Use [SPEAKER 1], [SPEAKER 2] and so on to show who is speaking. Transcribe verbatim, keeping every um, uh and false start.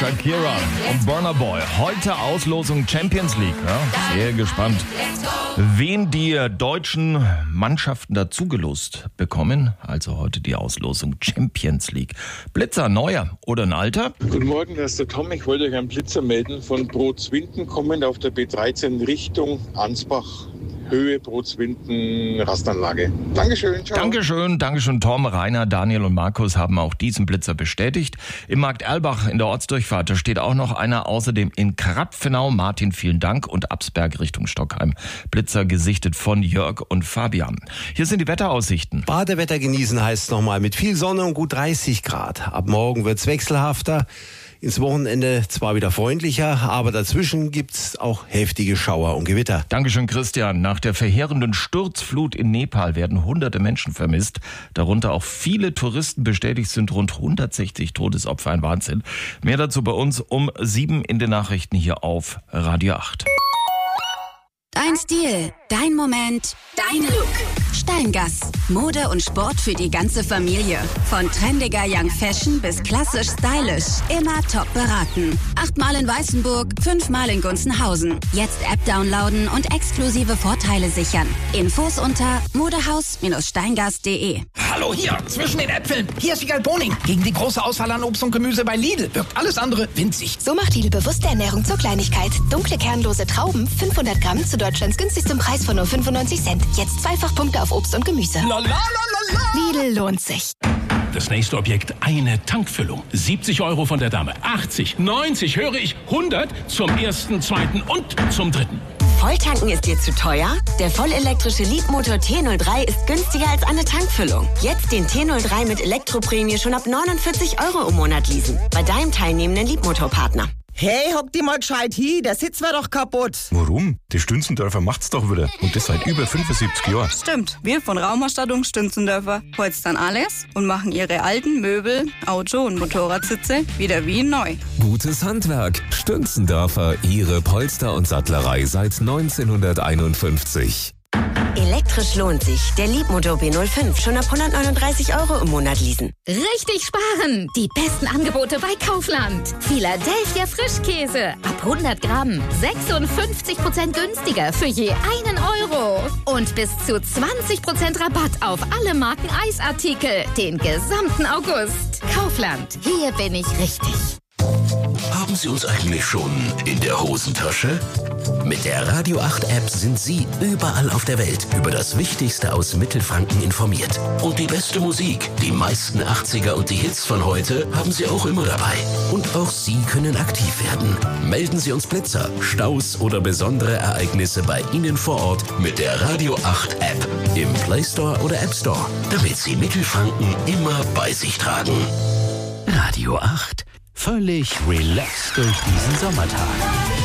[SPEAKER 1] Shakira und Burna Boy. Heute Auslosung Champions League. Ja, sehr gespannt, wen die deutschen Mannschaften dazugelost bekommen. Also heute die Auslosung Champions League. Blitzer, neuer oder ein alter?
[SPEAKER 2] Guten Morgen, das ist der Tom. Ich wollte euch einen Blitzer melden von Brotzwinden kommend auf der B dreizehn Richtung Ansbach. Höhe Brotzwinden Rastanlage. Dankeschön, ciao.
[SPEAKER 1] Dankeschön, Dankeschön Tom, Rainer, Daniel und Markus haben auch diesen Blitzer bestätigt. Im Markt Erlbach in der Ortsdurchfahrt, da steht auch noch einer, außerdem in Krapfenau. Martin, vielen Dank. Und Absberg Richtung Stockheim. Blitzer gesichtet von Jörg und Fabian. Hier sind die Wetteraussichten.
[SPEAKER 3] Badewetter genießen heißt nochmal mit viel Sonne und gut dreißig Grad. Ab morgen wird's wechselhafter. Ins Wochenende zwar wieder freundlicher, aber dazwischen gibt's auch heftige Schauer und Gewitter.
[SPEAKER 1] Dankeschön, Christian. Nach der verheerenden Sturzflut in Nepal werden hunderte Menschen vermisst. Darunter auch viele Touristen. Bestätigt sind rund hundertsechzig Todesopfer. Ein Wahnsinn. Mehr dazu bei uns um sieben in den Nachrichten hier auf Radio acht.
[SPEAKER 4] Dein Stil, dein Moment, dein Look. Steingass. Mode und Sport für die ganze Familie. Von trendiger Young Fashion bis klassisch stylisch. Immer top beraten. Achtmal in Weißenburg, fünfmal in Gunzenhausen. Jetzt App downloaden und exklusive Vorteile sichern. Infos unter modehaus Steingass punkt de.
[SPEAKER 5] Hallo hier, zwischen den Äpfeln. Hier ist Wiegald Boning. Gegen die große Auswahl an Obst und Gemüse bei Lidl wirkt alles andere winzig.
[SPEAKER 6] So macht Lidl bewusste Ernährung zur Kleinigkeit. Dunkle, kernlose Trauben, fünfhundert Gramm zu Deutschlands günstigsten Preis von nur fünfundneunzig Cent. Jetzt zweifach Punkte auf Obst und Gemüse.
[SPEAKER 5] La, la, la, la, la.
[SPEAKER 6] Lidl lohnt sich.
[SPEAKER 7] Das nächste Objekt, eine Tankfüllung. siebzig Euro von der Dame, achtzig, neunzig, höre ich, hundert zum ersten, zweiten und zum dritten.
[SPEAKER 8] Volltanken ist dir zu teuer? Der vollelektrische Leapmotor T null drei ist günstiger als eine Tankfüllung. Jetzt den T null drei mit Elektroprämie schon ab neunundvierzig Euro im Monat leasen. Bei deinem teilnehmenden Leapmotor-Partner.
[SPEAKER 9] Hey, hock die mal gescheit hin, der Sitz war doch kaputt.
[SPEAKER 10] Warum? Die Stünzendörfer macht's doch wieder. Und das seit über fünfundsiebzig Jahren.
[SPEAKER 11] Stimmt, wir von Raumausstattung Stünzendörfer holzen alles und machen ihre alten Möbel, Auto- und Motorradsitze wieder wie neu.
[SPEAKER 12] Gutes Handwerk. Stünzendörfer, ihre Polster- und Sattlerei seit neunzehnhunderteinundfünfzig.
[SPEAKER 8] Elektrisch lohnt sich. Der Leapmotor B null fünf schon ab hundertneununddreißig Euro im Monat leasen.
[SPEAKER 13] Richtig sparen! Die besten Angebote bei Kaufland. Philadelphia Frischkäse ab hundert Gramm. sechsundfünfzig Prozent günstiger für je einen Euro. Und bis zu zwanzig Prozent Rabatt auf alle Marken Eisartikel. Den gesamten August. Kaufland. Hier bin ich richtig.
[SPEAKER 14] Haben Sie uns eigentlich schon in der Hosentasche? Mit der Radio acht App sind Sie überall auf der Welt über das Wichtigste aus Mittelfranken informiert. Und die beste Musik, die meisten achtziger und die Hits von heute haben Sie auch immer dabei. Und auch Sie können aktiv werden. Melden Sie uns Blitzer, Staus oder besondere Ereignisse bei Ihnen vor Ort mit der Radio acht App im Play Store oder App Store, damit Sie Mittelfranken immer bei sich tragen. Radio acht. Völlig relaxed durch diesen Sommertag.